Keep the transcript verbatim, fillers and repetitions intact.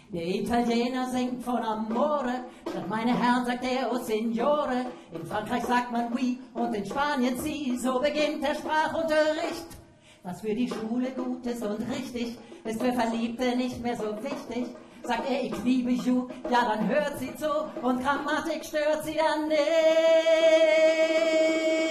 Der Italiener singt von Amore, statt meine Herren sagt er O Signore. In Frankreich sagt man oui und in Spanien si, so beginnt der Sprachunterricht. Was für die Schule gut ist und richtig, ist für Verliebte nicht mehr so wichtig. Sagt er, ich liebe you, ja dann hört sie zu und Grammatik stört sie dann nicht.